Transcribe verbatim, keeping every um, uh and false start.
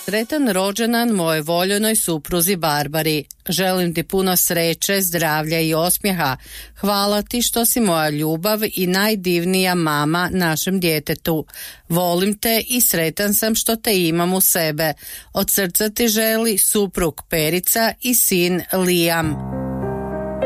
Sretan rođendan moje voljenoj supruzi Barbari. Želim ti puno sreće, zdravlja i osmijeha. Hvala ti što si moja ljubav i najdivnija mama našem djetetu. Volim te i sretan sam što te imam u sebe. Od srca ti želi suprug Perica i sin Liam.